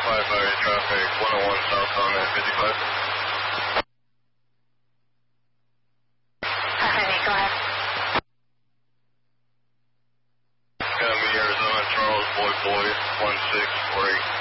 Firefighter traffic 101 southbound at 55. Firefighter, go ahead. Academy, Arizona, Charles, Boy, 1648.